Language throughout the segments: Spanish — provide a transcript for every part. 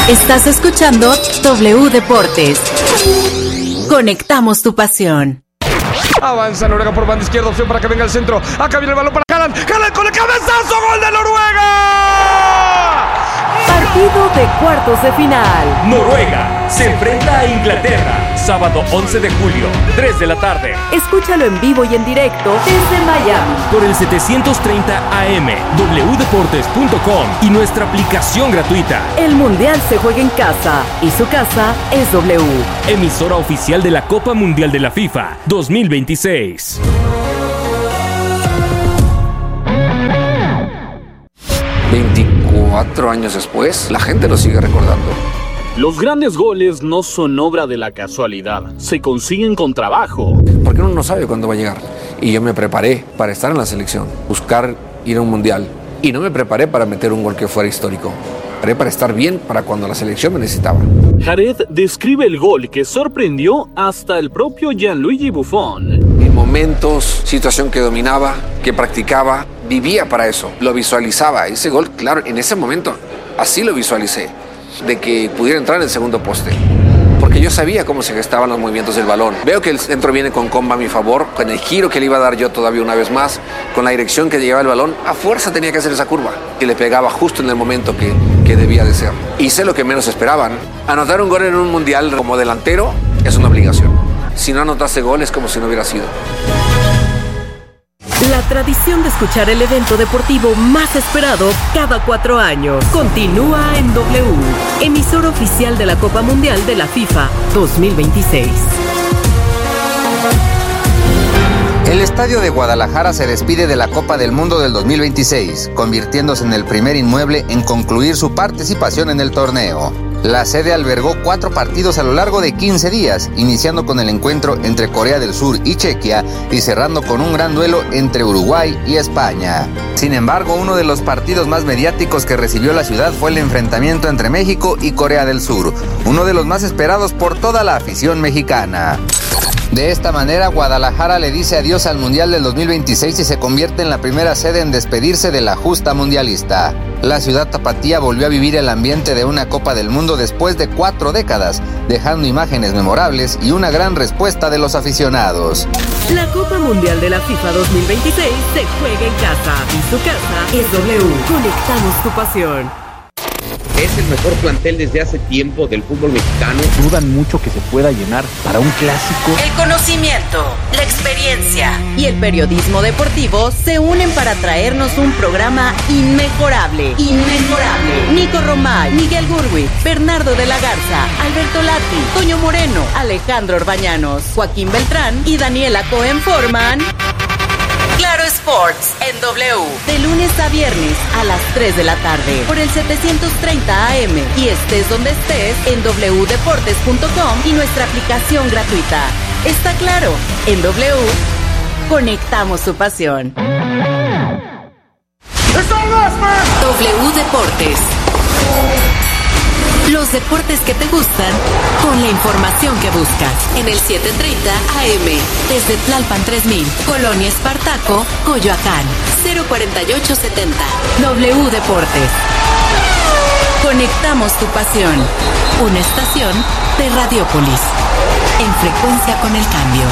Estás escuchando W Deportes. Conectamos tu pasión. Avanza Noruega por banda izquierda, opción para que venga el centro. Acá viene el balón para Haaland. Haaland con el cabezazo, gol de Noruega. Partido de cuartos de final. Noruega se enfrenta a Inglaterra, sábado 11 de julio, 3 de la tarde. Escúchalo en vivo y en directo desde Miami. Por el 730 AM, wdeportes.com y nuestra aplicación gratuita. El Mundial se juega en casa y su casa es W. Emisora oficial de la Copa Mundial de la FIFA 2026. Cuatro años después, la gente lo sigue recordando. Los grandes goles no son obra de la casualidad, se consiguen con trabajo. Porque uno no sabe cuándo va a llegar. Y yo me preparé para estar en la selección, buscar ir a un mundial. Y no me preparé para meter un gol que fuera histórico. Me preparé para estar bien para cuando la selección me necesitaba. Jared describe el gol que sorprendió hasta el propio Gianluigi Buffon. En momentos, situación que dominaba, que practicaba, vivía para eso, lo visualizaba. Ese gol, claro, en ese momento, así lo visualicé, de que pudiera entrar en el segundo poste. Porque yo sabía cómo se gestaban los movimientos del balón. Veo que el centro viene con comba a mi favor, con el giro que le iba a dar yo todavía una vez más, con la dirección que llevaba el balón, a fuerza tenía que hacer esa curva, que le pegaba justo en el momento que debía de ser. Hice lo que menos esperaban. Anotar un gol en un mundial como delantero es una obligación. Si no anotaste gol es como si no hubiera sido. La tradición de escuchar el evento deportivo más esperado cada 4 años continúa en W, emisora oficial de la Copa Mundial de la FIFA 2026. El estadio de Guadalajara se despide de la Copa del Mundo del 2026, convirtiéndose en el primer inmueble en concluir su participación en el torneo. La sede albergó 4 partidos a lo largo de 15 días, iniciando con el encuentro entre Corea del Sur y Chequia y cerrando con un gran duelo entre Uruguay y España. Sin embargo, uno de los partidos más mediáticos que recibió la ciudad fue el enfrentamiento entre México y Corea del Sur, uno de los más esperados por toda la afición mexicana. De esta manera, Guadalajara le dice adiós al Mundial del 2026 y se convierte en la primera sede en despedirse de la justa mundialista. La ciudad tapatía volvió a vivir el ambiente de una Copa del Mundo después de 4 décadas, dejando imágenes memorables y una gran respuesta de los aficionados. La Copa Mundial de la FIFA 2026 se juega en casa y su casa es W. Conectamos tu pasión. Es el mejor plantel desde hace tiempo del fútbol mexicano. Dudan mucho que se pueda llenar para un clásico. El conocimiento, la experiencia y el periodismo deportivo se unen para traernos un programa inmejorable. Inmejorable. Nico Romay, Miguel Gurwi, Bernardo de la Garza, Alberto Lati, Toño Moreno, Alejandro Orbañanos, Joaquín Beltrán y Daniela Cohen forman Claro Sports en W, de lunes a viernes a las 3 de la tarde por el 730 AM y estés donde estés en wdeportes.com y nuestra aplicación gratuita. Está claro, en W conectamos tu pasión. W Deportes. Los deportes que te gustan con la información que buscas. En el 730 AM, desde Tlalpan 3000, Colonia Espartaco, Coyoacán, 04870. W Deportes. Conectamos tu pasión. Una estación de Radiópolis. En frecuencia con el cambio.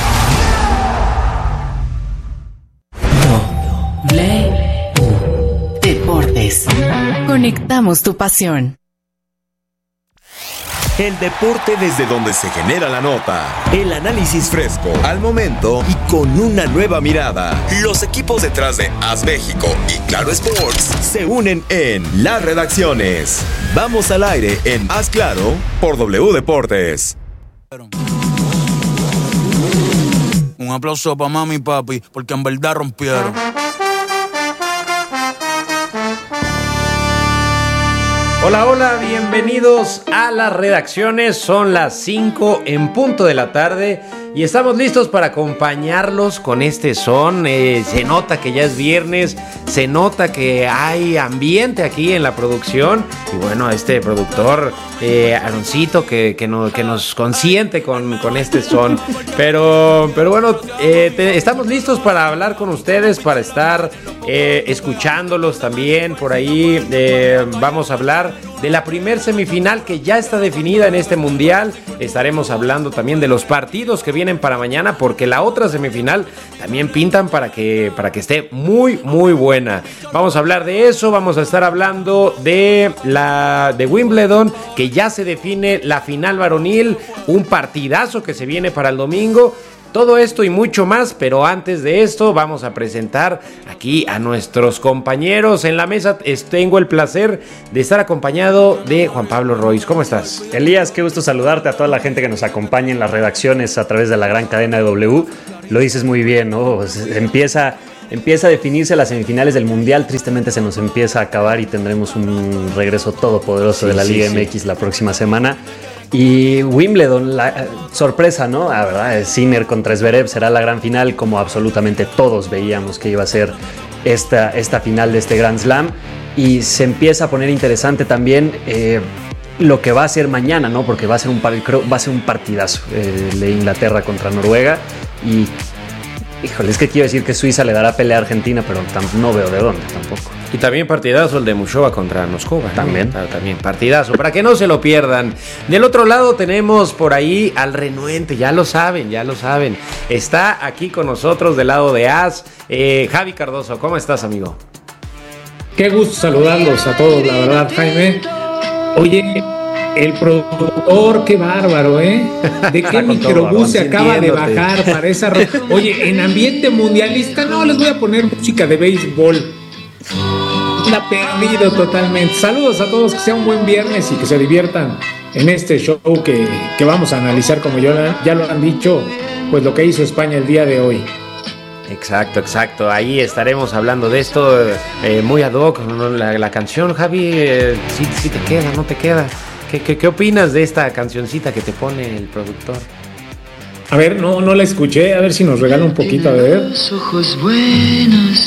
W Deportes. Conectamos tu pasión. El deporte desde donde se genera la nota. El análisis fresco, al momento y con una nueva mirada. Los equipos detrás de AS México y Claro Sports se unen en las redacciones. Vamos al aire en AS Claro por W Deportes. Un aplauso para mami y papi, porque en verdad rompieron. Hola, hola, bienvenidos a las redacciones. Son las 5 en punto de la tarde y estamos listos para acompañarlos con este son. Se nota que ya es viernes, se nota que hay ambiente aquí en la producción. Y bueno, este productor, Aaroncito, que nos consiente con este son. Pero bueno, estamos listos para hablar con ustedes, para estar escuchándolos también. Por ahí vamos a hablar de la primer semifinal que ya está definida en este mundial. Estaremos hablando también de los partidos que vienen para mañana, porque la otra semifinal también pintan para que esté muy, muy buena. Vamos a hablar de eso, vamos a estar hablando de Wimbledon, que ya se define la final varonil, un partidazo que se viene para el domingo. Todo esto y mucho más, pero antes de esto vamos a presentar aquí a nuestros compañeros en la mesa. Tengo el placer de estar acompañado de Juan Pablo Royce. ¿Cómo estás? Elías, qué gusto saludarte, a toda la gente que nos acompaña en las redacciones a través de la gran cadena de W. Lo dices muy bien, ¿no? Empieza a definirse las semifinales del Mundial, tristemente se nos empieza a acabar y tendremos un regreso todopoderoso de la Liga MX la próxima semana. Y Wimbledon, la sorpresa, ¿no? La verdad, Sinner contra Zverev será la gran final, como absolutamente todos veíamos que iba a ser esta final de este Grand Slam. Y se empieza a poner interesante también lo que va a ser mañana, ¿no? Porque va a ser un partidazo de Inglaterra contra Noruega. Y, híjole, es que quiero decir que Suiza le dará pelea a Argentina, pero no veo de dónde tampoco. Y también partidazo el de Mushova contra Noskova, ¿no? También partidazo, para que no se lo pierdan. Del otro lado tenemos por ahí al renuente, ya lo saben. Está aquí con nosotros del lado de AS, Javi Cardoso. ¿Cómo estás, amigo? Qué gusto saludarlos a todos, la verdad, Jaime. Oye, el productor, qué bárbaro, ¿eh? ¿De qué microbús se acaba de bajar para esa... Oye, en ambiente mundialista, no, les voy a poner música de béisbol. La perdido totalmente. Saludos a todos, que sea un buen viernes y que se diviertan en este show que vamos a analizar, como ya lo han dicho, pues lo que hizo España el día de hoy. Exacto. Ahí estaremos hablando de esto muy ad hoc. La canción, Javi, sí te queda, no te queda. ¿Qué opinas de esta cancioncita que te pone el productor? A ver, no la escuché, a ver si nos regala un poquito, a ver. Los ojos buenos.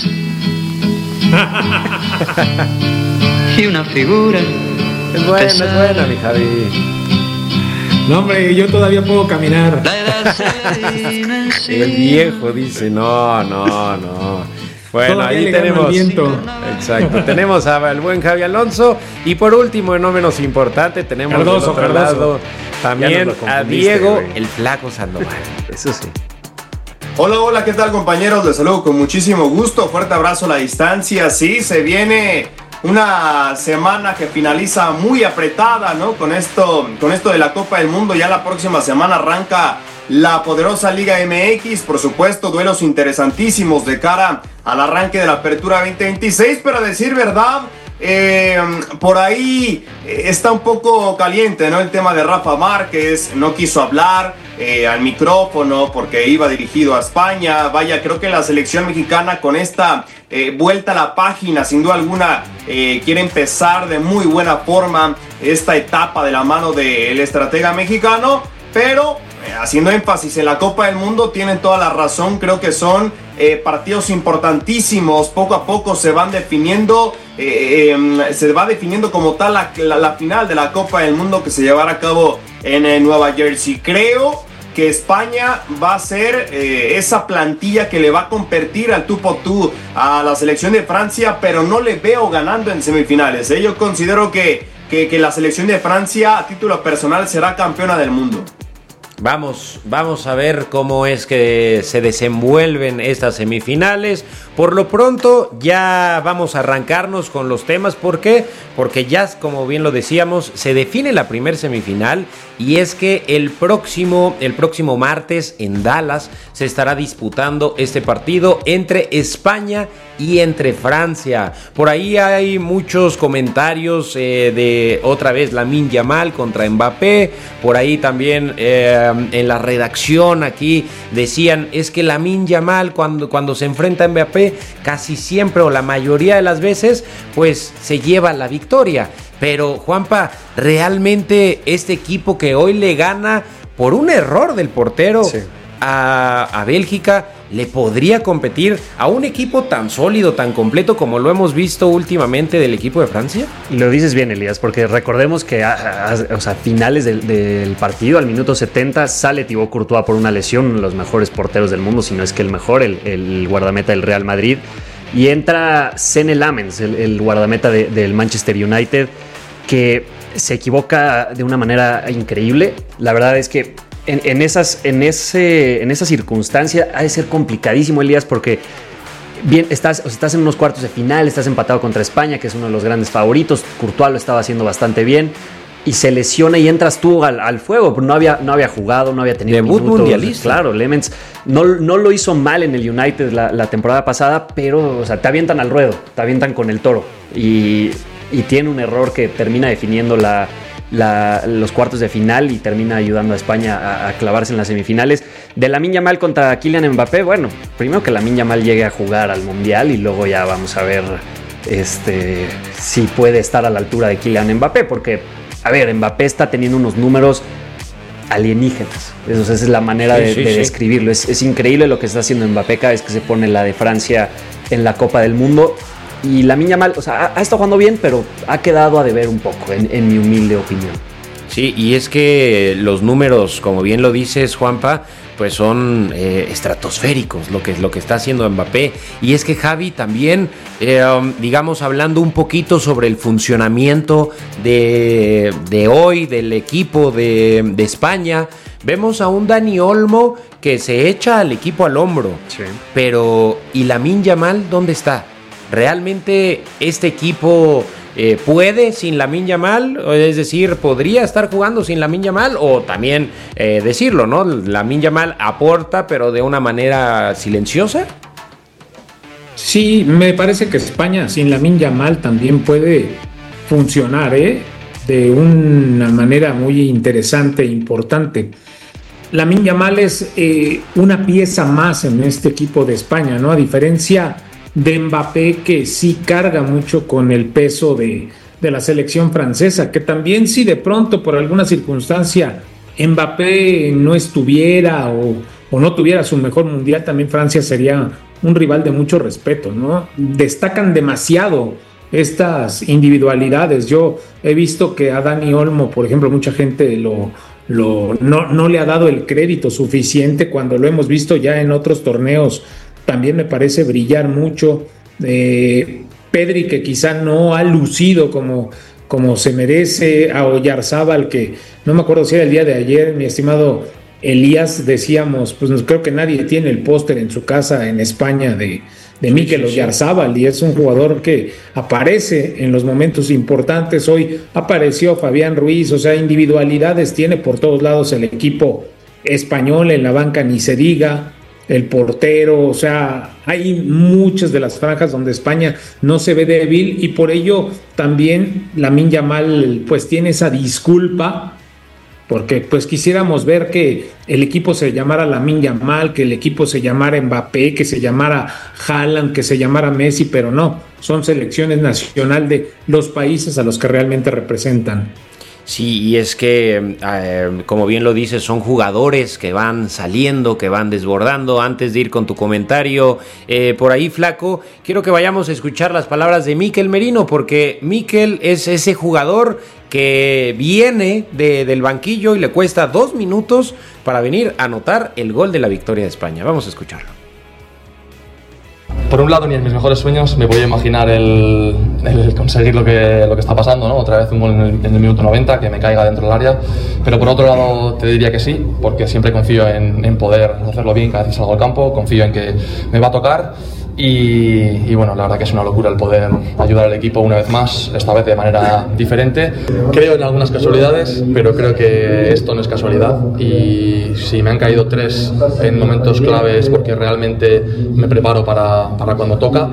Y una figura. Es buena, mi Javi. No, hombre, yo todavía puedo caminar. El viejo dice, no. Bueno, todavía ahí tenemos. Exacto. Tenemos al buen Javi Alonso. Y por último, y no menos importante, tenemos Cardoso, del otro lado también a Diego, el Flaco Sandoval. Eso sí. Hola, ¿qué tal, compañeros? Les saludo con muchísimo gusto, fuerte abrazo a la distancia. Sí, se viene una semana que finaliza muy apretada, ¿no? Con esto de la Copa del Mundo. Ya la próxima semana arranca la poderosa Liga MX, por supuesto, duelos interesantísimos de cara al arranque de la Apertura 2026, pero a decir verdad, por ahí está un poco caliente, ¿no? El tema de Rafa Márquez, no quiso hablar al micrófono porque iba dirigido a España. Vaya, creo que la selección mexicana con esta vuelta a la página, sin duda alguna, quiere empezar de muy buena forma esta etapa de la mano del estratega mexicano, pero haciendo énfasis en la Copa del Mundo, tienen toda la razón. Creo que son partidos importantísimos. Poco a poco se van definiendo, se va definiendo como tal la final de la Copa del Mundo que se llevará a cabo en Nueva Jersey. Creo que España va a ser esa plantilla que le va a competir al tú por tú a la selección de Francia, pero no le veo ganando en semifinales. Yo considero que la selección de Francia, a título personal, será campeona del mundo. Vamos a ver cómo es que se desenvuelven estas semifinales. Por lo pronto ya vamos a arrancarnos con los temas. ¿Por qué? Porque ya, como bien lo decíamos, se define la primer semifinal, y es que el próximo martes en Dallas se estará disputando este partido entre España y entre Francia. Por ahí hay muchos comentarios de otra vez Lamine Yamal contra Mbappé. Por ahí también en la redacción aquí decían, es que Lamine Yamal cuando se enfrenta a Mbappé, casi siempre o la mayoría de las veces, pues se lleva la victoria. Pero Juanpa, realmente este equipo que hoy le gana por un error del portero a Bélgica, le podría competir a un equipo tan sólido, tan completo como lo hemos visto últimamente del equipo de Francia. Y lo dices bien, Elías, porque recordemos que a finales del partido, al minuto 70, sale Thibaut Courtois por una lesión, uno de los mejores porteros del mundo, si no es que el mejor, el guardameta del Real Madrid, y entra Senne Lammens, el guardameta del Manchester United. que se equivoca de una manera increíble. La verdad es que en esa circunstancia ha de ser complicadísimo, Elías, porque bien, estás en unos cuartos de final, estás empatado contra España, que es uno de los grandes favoritos. Courtois lo estaba haciendo bastante bien y se lesiona y entras tú al fuego. No había jugado, no había tenido debut minutos. Mundialista. Claro, Lemens no lo hizo mal en el United la temporada pasada, pero o sea, te avientan al ruedo, te avientan con el toro y tiene un error que termina definiendo los cuartos de final y termina ayudando a España a clavarse en las semifinales. De Lamine Yamal contra Kylian Mbappé, bueno, primero que Lamine Yamal llegue a jugar al Mundial y luego ya vamos a ver si puede estar a la altura de Kylian Mbappé, porque, a ver, Mbappé está teniendo unos números alienígenas. Esa es la manera de describirlo. Es increíble lo que está haciendo Mbappé cada vez que se pone la de Francia en la Copa del Mundo. Y Lamine Yamal, o sea, ha estado jugando bien, pero ha quedado a deber un poco, en mi humilde opinión. Sí, y es que los números, como bien lo dices, Juanpa, pues son estratosféricos lo que está haciendo Mbappé. Y es que Javi también, digamos, hablando un poquito sobre el funcionamiento de hoy, del equipo de España, vemos a un Dani Olmo que se echa al equipo al hombro. Sí. Pero, ¿y Lamine Yamal dónde está? ¿Realmente este equipo puede sin Lamine Yamal? Es decir, ¿podría estar jugando sin Lamine Yamal? O también decirlo, ¿no? Lamine Yamal aporta, pero de una manera silenciosa. Sí, me parece que España sin Lamine Yamal también puede funcionar, de una manera muy interesante e importante. Lamine Yamal es una pieza más en este equipo de España, ¿no? A diferencia de Mbappé, que sí carga mucho con el peso de la selección francesa, que también si de pronto por alguna circunstancia Mbappé no estuviera o no tuviera su mejor mundial, también Francia sería un rival de mucho respeto, ¿no? Destacan demasiado estas individualidades. Yo he visto que a Dani Olmo, por ejemplo, mucha gente no le ha dado el crédito suficiente cuando lo hemos visto ya en otros torneos. También me parece brillar mucho. Pedri, que quizá no ha lucido como se merece. A Oyarzábal, que no me acuerdo si era el día de ayer, mi estimado Elías, decíamos, pues creo que nadie tiene el póster en su casa en España de Mikel Oyarzábal, y es un jugador que aparece en los momentos importantes. Hoy apareció Fabián Ruiz, o sea, individualidades tiene por todos lados el equipo español. En la banca ni se diga. El portero, o sea, hay muchas de las franjas donde España no se ve débil, y por ello también Lamine Yamal pues tiene esa disculpa, porque pues quisiéramos ver que el equipo se llamara Lamine Yamal, que el equipo se llamara Mbappé, que se llamara Haaland, que se llamara Messi, pero no, son selecciones nacional de los países a los que realmente representan. Sí, y es que, como bien lo dices, son jugadores que van saliendo, que van desbordando. Antes de ir con tu comentario, por ahí, Flaco, quiero que vayamos a escuchar las palabras de Mikel Merino, porque Mikel es ese jugador que viene del banquillo y le cuesta 2 minutos para venir a anotar el gol de la victoria de España. Vamos a escucharlo. Por un lado, ni en mis mejores sueños me podía imaginar el conseguir lo que está pasando, ¿no? Otra vez un gol en el minuto 90, que me caiga dentro del área. Pero por otro lado te diría que sí, porque siempre confío en poder hacerlo bien cada vez que salgo al campo, confío en que me va a tocar. Y bueno, la verdad que es una locura el poder ayudar al equipo una vez más, esta vez de manera diferente. Creo en algunas casualidades, pero creo que esto no es casualidad, y si me han caído 3 en momentos claves porque realmente me preparo para cuando toca.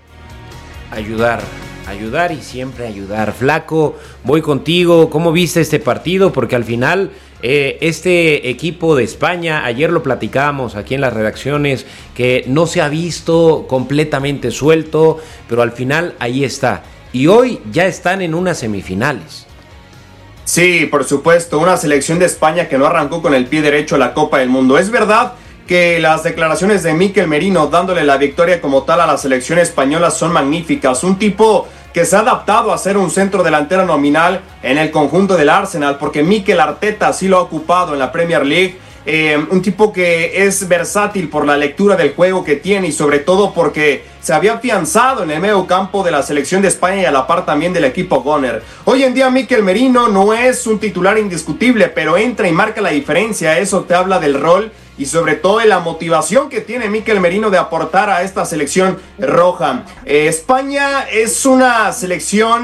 Ayudar y siempre ayudar. Flaco, voy contigo. ¿Cómo viste este partido? Porque al final este equipo de España, ayer lo platicábamos aquí en las redacciones, que no se ha visto completamente suelto, pero al final ahí está. Y hoy ya están en unas semifinales. Sí, por supuesto, una selección de España que no arrancó con el pie derecho a la Copa del Mundo. Es verdad que las declaraciones de Mikel Merino dándole la victoria como tal a la selección española son magníficas. Un tipo que se ha adaptado a ser un centro delantero nominal en el conjunto del Arsenal, porque Mikel Arteta sí lo ha ocupado en la Premier League, un tipo que es versátil por la lectura del juego que tiene y sobre todo porque se había afianzado en el medio campo de la selección de España y a la par también del equipo Gunner. Hoy en día Mikel Merino no es un titular indiscutible, pero entra y marca la diferencia. Eso te habla del rol y sobre todo de la motivación que tiene Mikel Merino de aportar a esta selección roja. España es una selección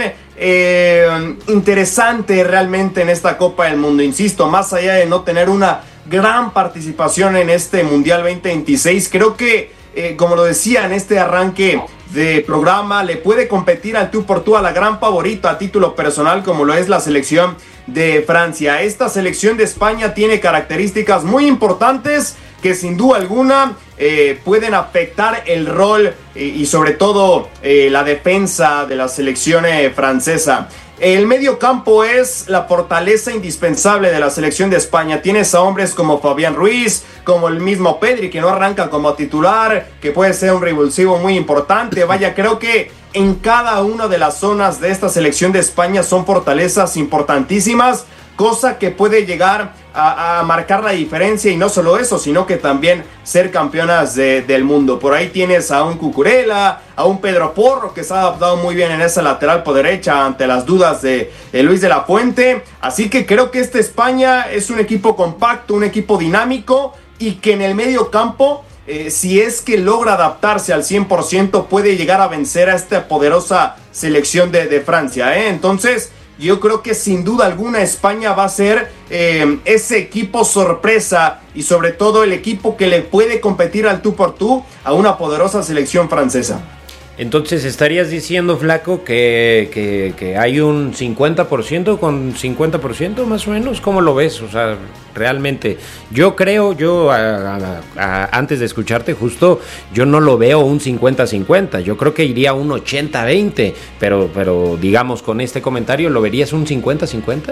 interesante realmente en esta Copa del Mundo. Insisto, más allá de no tener una gran participación en este Mundial 2026, creo que como lo decía en este arranque de programa, le puede competir al tú por tú a la gran favorita a título personal como lo es la selección de Francia. Esta selección de España tiene características muy importantes que sin duda alguna pueden afectar el rol y sobre todo la defensa de la selección francesa. El medio campo es la fortaleza indispensable de la selección de España. Tienes a hombres como Fabián Ruiz, como el mismo Pedri, que no arranca como titular, que puede ser un revulsivo muy importante. Vaya, creo que en cada una de las zonas de esta selección de España son fortalezas importantísimas, cosa que puede llegar a marcar la diferencia, y no solo eso, sino que también ser campeonas del mundo. Por ahí tienes a un Cucurella, a un Pedro Porro, que se ha adaptado muy bien en esa lateral por derecha ante las dudas de Luis de la Fuente. Así que creo que esta España es un equipo compacto, un equipo dinámico, y que en el medio campo, si es que logra adaptarse al 100%, puede llegar a vencer a esta poderosa selección de Francia, Entonces, yo creo que sin duda alguna España va a ser ese equipo sorpresa y sobre todo el equipo que le puede competir al tú por tú a una poderosa selección francesa. Entonces, ¿estarías diciendo, Flaco, que hay un 50% con 50% más o menos? ¿Cómo lo ves? O sea, realmente, yo creo, antes de escucharte justo, yo no lo veo un 50-50, yo creo que iría un 80-20, pero digamos, con este comentario, ¿lo verías un 50-50?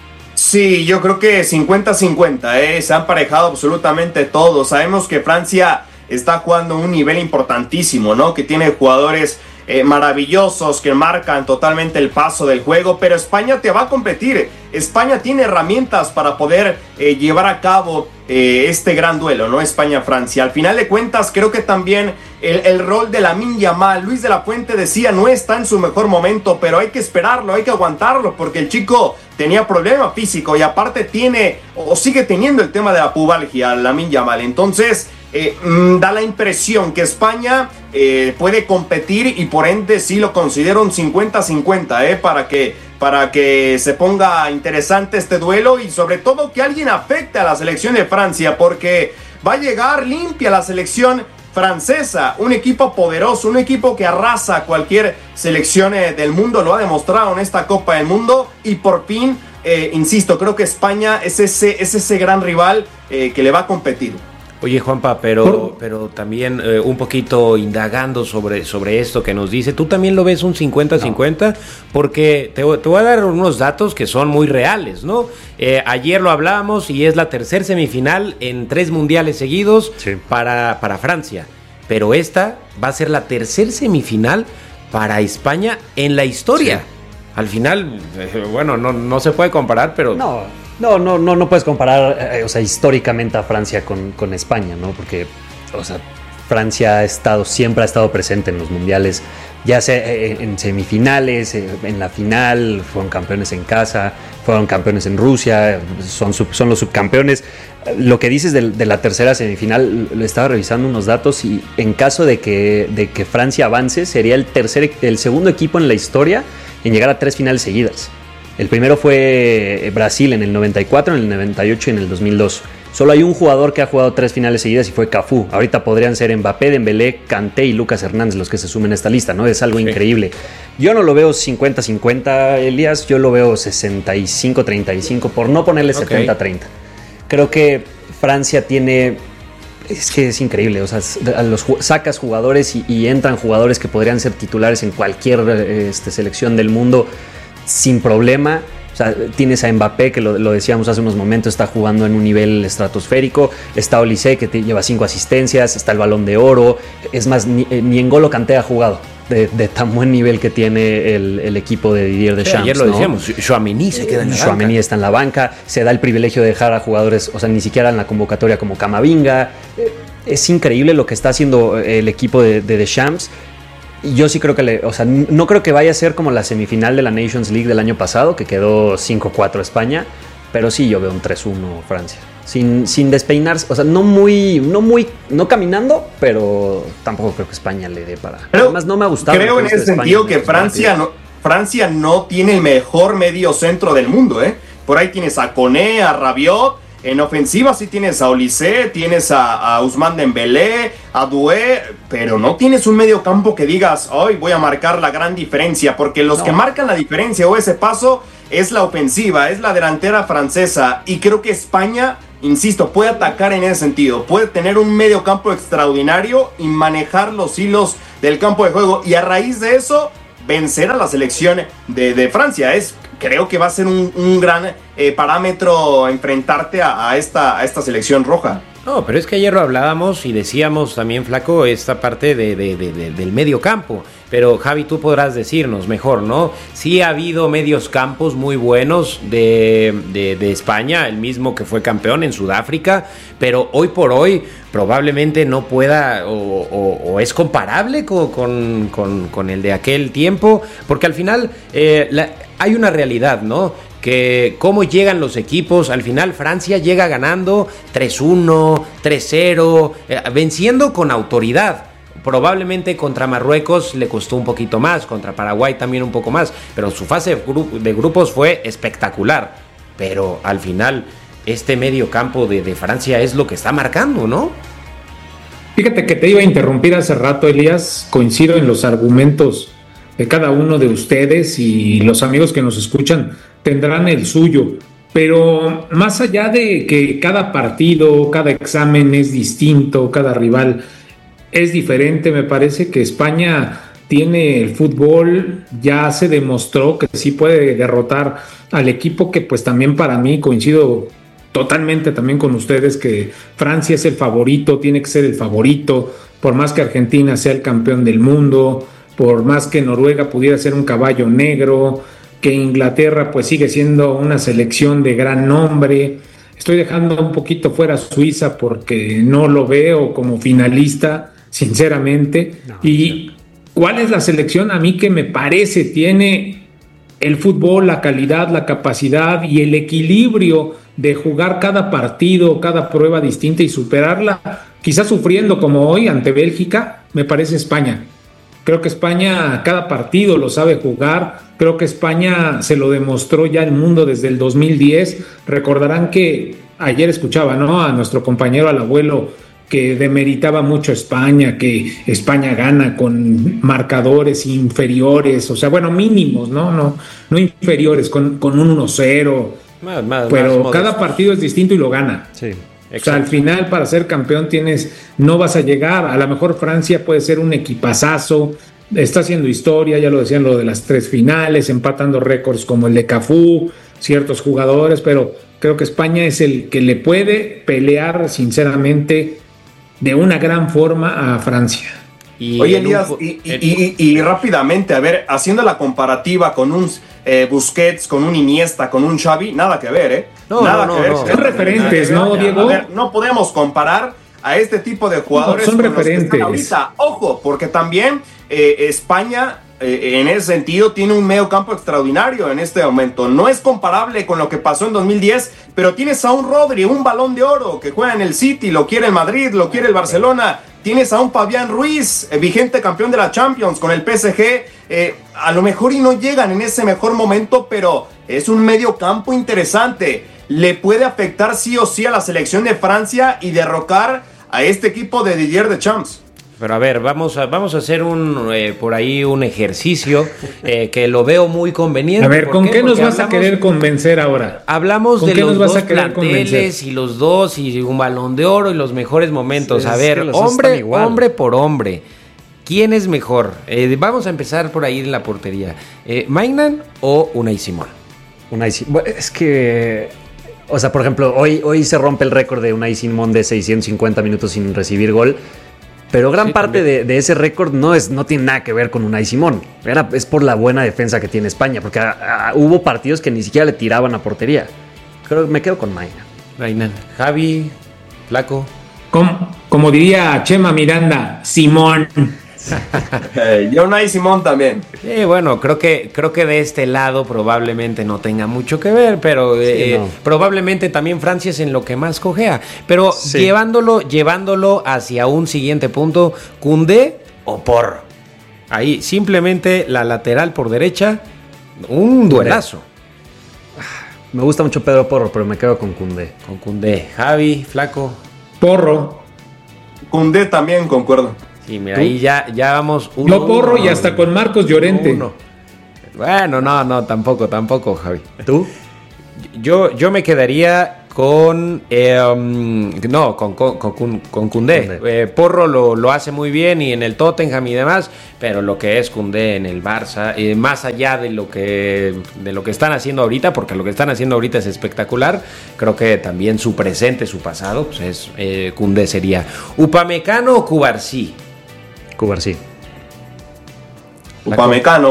Sí, yo creo que 50-50, se han parejado absolutamente todos. Sabemos que Francia está jugando a un nivel importantísimo, ¿no? Que tiene jugadores maravillosos que marcan totalmente el paso del juego, pero España te va a competir. España tiene herramientas para poder llevar a cabo este gran duelo, ¿no? España-Francia. Al final de cuentas, creo que también el rol de Lamine Yamal, Luis de la Fuente decía, no está en su mejor momento, pero hay que esperarlo, hay que aguantarlo, porque el chico tenía problema físico y aparte tiene o sigue teniendo el tema de la pubalgia, Lamine Yamal. Entonces, da la impresión que España puede competir y por ende sí lo considero un 50-50 para que se ponga interesante este duelo y sobre todo que alguien afecte a la selección de Francia, porque va a llegar limpia la selección francesa, un equipo poderoso, un equipo que arrasa a cualquier selección del mundo, lo ha demostrado en esta Copa del Mundo y por fin, insisto, creo que España es ese gran rival que le va a competir. Oye, Juanpa, pero también un poquito indagando sobre esto que nos dice, ¿tú también lo ves un 50-50? Porque te voy a dar unos datos que son muy reales, ¿no? Ayer lo hablábamos y es la tercer semifinal en 3 mundiales seguidos para Francia, pero esta va a ser la tercer semifinal para España en la historia. Sí. Al final, bueno, no se puede comparar, pero... No puedes comparar, históricamente a Francia con España, ¿no? Porque, Francia siempre ha estado presente en los mundiales, ya sea en semifinales, en la final, fueron campeones en casa, fueron campeones en Rusia, son los subcampeones. Lo que dices de la tercera semifinal, lo estaba revisando unos datos y en caso de que Francia avance, sería el segundo equipo en la historia en llegar a 3 finales seguidas. El primero fue Brasil en el 94, en el 98 y en el 2002. Solo hay un jugador que ha jugado 3 finales seguidas y fue Cafú. Ahorita podrían ser Mbappé, Dembélé, Kanté y Lucas Hernández los que se sumen a esta lista, ¿no? Es algo increíble. Yo no lo veo 50-50, Elías. Yo lo veo 65-35, por no ponerle 70-30. Creo que Francia tiene... Es que es increíble, sacas jugadores y entran jugadores que podrían ser titulares en cualquier selección del mundo sin problema. Tienes a Mbappé, que lo decíamos hace unos momentos, está jugando en un nivel estratosférico. Está Olise, que lleva 5 asistencias. Está el Balón de Oro. Es más, ni N'Golo Kanté ha jugado. de tan buen nivel que tiene el equipo de Didier Deschamps. Ayer lo decíamos, Tchouaméni se queda en la banca. Tchouaméni está en la banca, se da el privilegio de dejar a jugadores, o sea, ni siquiera en la convocatoria como Camavinga. Es increíble lo que está haciendo el equipo de Deschamps. Y yo sí creo que no creo que vaya a ser como la semifinal de la Nations League del año pasado, que quedó 5-4 España, pero sí yo veo un 3-1 Francia. Sin despeinarse, o sea, no caminando, pero tampoco creo que España le dé para. Además, no me ha gustado. Creo en ese sentido que Francia no tiene el mejor medio centro del mundo, ¿eh? Por ahí tienes a Koné, a Rabiot. En ofensiva sí tienes a Olise, tienes a Ousmane Dembélé, a Doué, pero no tienes un medio campo que digas, hoy voy a marcar la gran diferencia, porque los que marcan la diferencia o ese paso es la ofensiva, es la delantera francesa, y creo que España, insisto, puede atacar en ese sentido, puede tener un medio campo extraordinario y manejar los hilos del campo de juego, y a raíz de eso, vencer a la selección de Francia. Creo que va a ser un gran parámetro enfrentarte a esta selección roja. No, pero es que ayer lo hablábamos y decíamos también, Flaco, esta parte del medio campo. Pero Javi, tú podrás decirnos mejor, ¿no? Sí ha habido medios campos muy buenos de España, el mismo que fue campeón en Sudáfrica, pero hoy por hoy probablemente no pueda o es comparable con el de aquel tiempo, porque al final hay una realidad, ¿no? Que cómo llegan los equipos, al final Francia llega ganando 3-1, 3-0, venciendo con autoridad. Probablemente contra Marruecos le costó un poquito más, contra Paraguay también un poco más, pero su fase de grupos fue espectacular. Pero al final este medio campo de Francia es lo que está marcando, ¿no? Fíjate que te iba a interrumpir hace rato, Elías. Coincido en los argumentos de cada uno de ustedes, y los amigos que nos escuchan tendrán el suyo. Pero más allá de que cada partido, cada examen es distinto, cada rival es diferente, me parece que España tiene el fútbol, ya se demostró que sí puede derrotar al equipo que, pues también para mí, coincido totalmente también con ustedes, que Francia es el favorito, tiene que ser el favorito, por más que Argentina sea el campeón del mundo, por más que Noruega pudiera ser un caballo negro, que Inglaterra pues sigue siendo una selección de gran nombre. Estoy dejando un poquito fuera Suiza porque no lo veo como finalista, sinceramente. ¿Y cuál es la selección a mí que me parece tiene el fútbol, la calidad, la capacidad y el equilibrio de jugar cada partido, cada prueba distinta y superarla, quizás sufriendo como hoy ante Bélgica? Me parece España. Creo que España cada partido lo sabe jugar. Creo que España se lo demostró ya el mundo desde el 2010. Recordarán que ayer escuchaba, ¿no?, a nuestro compañero, al abuelo, que demeritaba mucho España, que España gana con marcadores inferiores, o sea, bueno, mínimos, no inferiores, con un 1-0. Pero cada partido es distinto y lo gana. Sí. O sea, al final, para ser campeón no vas a llegar. A lo mejor Francia puede ser un equipazazo, está haciendo historia, ya lo decían, lo de las 3 finales, empatando récords como el de Cafú, ciertos jugadores, pero creo que España es el que le puede pelear, sinceramente, de una gran forma a Francia. Oye, Elías, y rápidamente, a ver, haciendo la comparativa con un Busquets, con un Iniesta, con un Xavi, nada que ver, ¿eh? Nada que ver. Son referentes, ¿no, Diego? A ver, no podemos comparar a este tipo de jugadores son con referentes. Los que están ahorita. Ojo, porque también España, en ese sentido, tiene un medio campo extraordinario en este momento. No es comparable con lo que pasó en 2010, pero tienes a un Rodri, un Balón de Oro, que juega en el City, lo quiere el Madrid, lo quiere el Barcelona. Tienes a un Fabián Ruiz, vigente campeón de la Champions con el PSG. A lo mejor y no llegan en ese mejor momento, pero es un medio campo interesante. Le puede afectar sí o sí a la selección de Francia y derrocar a este equipo de Didier Deschamps. Pero a ver, vamos a hacer por ahí un ejercicio que lo veo muy conveniente. A ver, ¿con qué nos vas a querer convencer ahora? Hablamos de los dos planteles y los dos y un Balón de Oro y los mejores momentos. Sí, a ver, hombre por hombre, ¿quién es mejor? Vamos a empezar por ahí en la portería. ¿Maignan o Unai Simón? Unai Simón, es que, o sea, por ejemplo, hoy se rompe el récord de Unai Simón de 650 minutos sin recibir gol. Pero gran parte de ese récord no tiene nada que ver con Unai Simón. Es por la buena defensa que tiene España, porque hubo partidos que ni siquiera le tiraban a portería. Me quedo con Maina. Javi, Flaco. Como diría Chema Miranda, Simón. Yo Unai Simón también. Bueno, creo que de este lado probablemente no tenga mucho que ver, pero probablemente también Francia es en lo que más cojea. Pero llevándolo hacia un siguiente punto, ¿Koundé o Porro? Ahí, simplemente la lateral por derecha, un duelazo. Me gusta mucho Pedro Porro, pero me quedo con Koundé. Javi, Flaco. Porro. Koundé también, concuerdo. Sí, mira, ahí ya vamos. Yo Porro y hasta con Marcos Llorente. Bueno, no, tampoco, Javi. ¿Tú? Yo me quedaría con Koundé. Porro lo hace muy bien y en el Tottenham y demás, pero lo que es Koundé en el Barça, más allá de lo que están haciendo ahorita, porque lo que están haciendo ahorita es espectacular, creo que también su presente, su pasado, pues Koundé sería. ¿Upamecano o Cubarsí? Upamecano.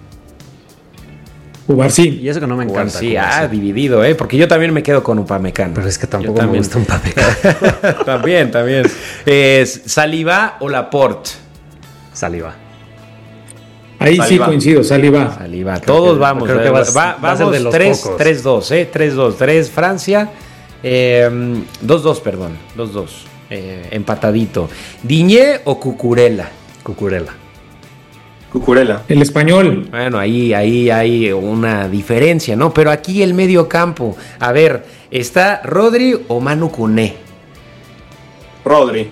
Cubarsí. Y eso que no me encanta. Sí, dividido, porque yo también me quedo con Upamecano. Pero es que tampoco me gusta Upamecano. También. ¿Saliba o Laporte? Saliba. Ahí sí coincido, Saliba. Todos vamos. Creo que vamos 3-2, 3-2. Francia, 2-2, perdón. 2-2. Empatadito. ¿Diñé o Cucurella? Cucurella. El español. Bueno, ahí hay una diferencia, ¿no? Pero aquí el medio campo. A ver, ¿está Rodri o Manu Koné? Rodri.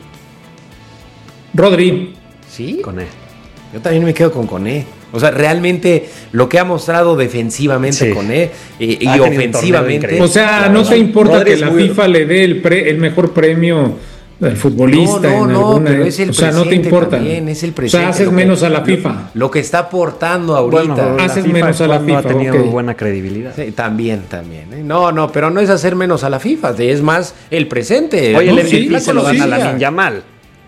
¿Sí? Koné. Yo también me quedo con Koné. O sea, realmente lo que ha mostrado defensivamente Koné y ofensivamente. O sea, no te importa Rodri que la FIFA le dé el mejor premio al futbolista pero es el no te importa. También, es el presente. O sea, haces menos a la FIFA. Lo que está aportando ahorita. Bueno, haces menos a la FIFA. Ha tenido buena credibilidad. Sí, también. No, pero no es hacer menos a la FIFA, es más el presente. Oye, el MVP se lo dan a Lamine Yamal.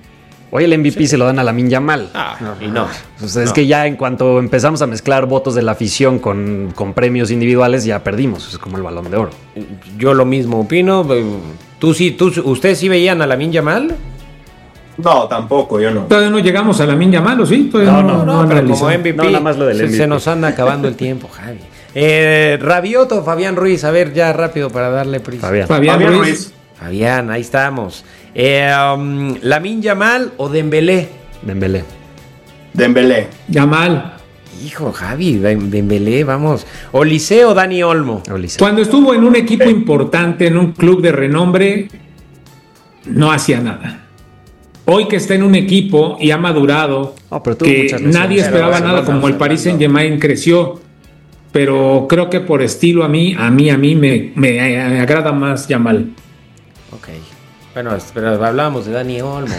Se lo dan a Lamine Yamal. Pues es que ya en cuanto empezamos a mezclar votos de la afición con premios individuales, ya perdimos. Es como el Balón de Oro. Yo lo mismo opino. ¿Ustedes sí veían a Lamine Yamal? No, tampoco, yo no. Todavía no llegamos a Lamine Yamal, ¿o sí? No, pero como MVP, nada más lo del MVP. Se nos anda acabando el tiempo, Javi. Rabiot o Fabián Ruiz, a ver, ya rápido para darle prisa. Fabián Ruiz. Fabián, ahí estamos. ¿Lamine Yamal o Dembélé? Dembélé. Yamal. Hijo, Javi, Dembélé, vamos. ¿Olise o Dani Olmo? Cuando estuvo en un equipo importante, en un club de renombre, no hacía nada. Hoy que está en un equipo y ha madurado, que nadie esperaba nada, como el Paris Saint-Germain creció, pero creo que por estilo a mí me agrada más Yamal. Ok. Bueno, pero hablábamos de Dani Olmo.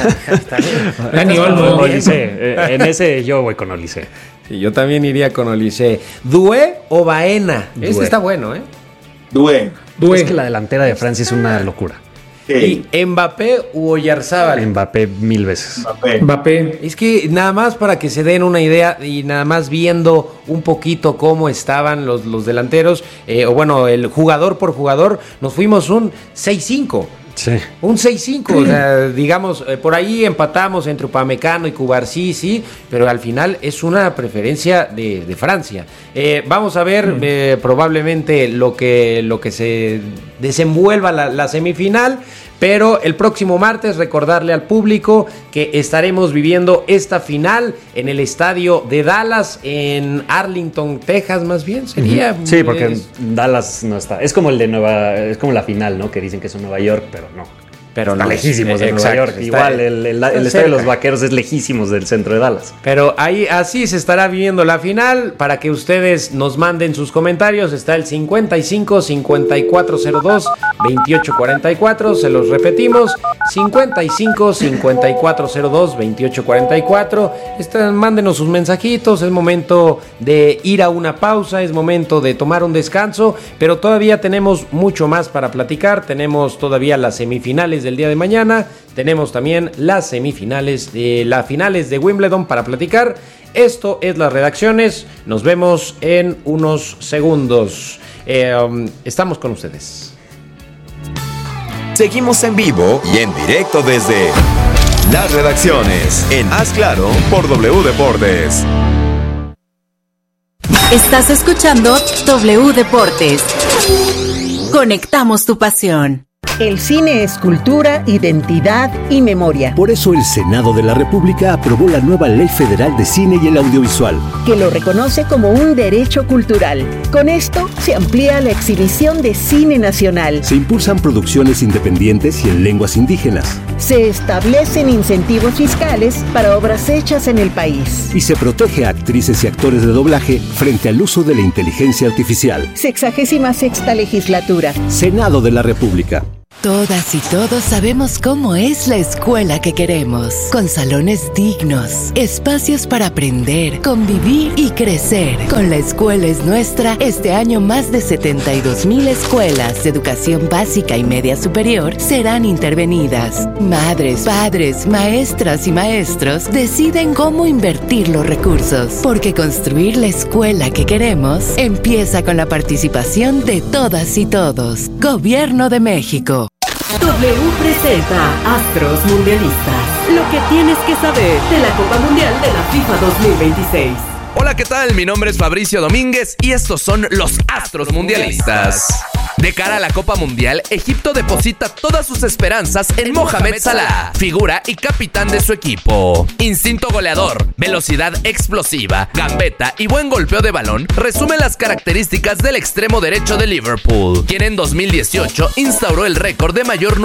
Dani Olmo. En ese yo voy con Olise. Sí, yo también iría con Olise. ¿Doué o Baena? Este está bueno, Doué. Es que la delantera de Francia es una locura. Sí. ¿Y Mbappé u Oyarzábal? Mbappé 1000 veces. Mbappé. Es que nada más para que se den una idea y nada más viendo un poquito cómo estaban los delanteros, o bueno, el jugador por jugador, nos fuimos un 6-5. Sí. Un 6-5, o sea, digamos, por ahí empatamos entre Upamecano y Cubarsí, sí, pero al final es una preferencia de Francia. Vamos a ver probablemente lo que se desenvuelva la semifinal, pero el próximo martes recordarle al público que estaremos viviendo esta final en el estadio de Dallas, en Arlington, Texas, más bien sería. Sí, porque Dallas no está. Es como es como la final, ¿no? Que dicen que es en Nueva York, pero no. Pero está no lejísimos de Nueva York. Igual el estadio de los Vaqueros es lejísimos del centro de Dallas. Pero ahí así se estará viviendo la final. Para que ustedes nos manden sus comentarios, está el 55 5402 2844. Se los repetimos, 55 5402 2844. Mándenos sus mensajitos. Es momento de ir a una pausa, es momento de tomar un descanso, pero todavía tenemos mucho más para platicar. Tenemos todavía las semifinales del día de mañana, tenemos también las semifinales de las finales de Wimbledon para platicar. Esto es Las Redacciones, nos vemos en unos segundos. Estamos con ustedes. Seguimos en vivo y en directo desde Las Redacciones en Haz Claro por W Deportes. Estás escuchando W Deportes. Conectamos tu pasión. El cine es cultura, identidad y memoria. Por eso el Senado de la República aprobó la nueva Ley Federal de Cine y el Audiovisual, que lo reconoce como un derecho cultural. Con esto se amplía la exhibición de cine nacional. Se impulsan producciones independientes y en lenguas indígenas. Se establecen incentivos fiscales para obras hechas en el país. Y se protege a actrices y actores de doblaje frente al uso de la inteligencia artificial. 66ª legislatura. Senado de la República. Todas y todos sabemos cómo es la escuela que queremos, con salones dignos, espacios para aprender, convivir y crecer. Con La Escuela es Nuestra, este año más de 72,000 escuelas de educación básica y media superior serán intervenidas. Madres, padres, maestras y maestros deciden cómo invertir los recursos, porque construir la escuela que queremos empieza con la participación de todas y todos. Gobierno de México. W presenta Astros Mundialistas. Lo que tienes que saber de la Copa Mundial de la FIFA 2026. Hola, ¿qué tal? Mi nombre es Fabricio Domínguez y estos son los Astros Mundialistas. De cara a la Copa Mundial, Egipto deposita todas sus esperanzas en Mohamed Salah, figura y capitán de su equipo. Instinto goleador, velocidad explosiva, gambeta y buen golpeo de balón resumen las características del extremo derecho de Liverpool, quien en 2018 instauró el récord de mayor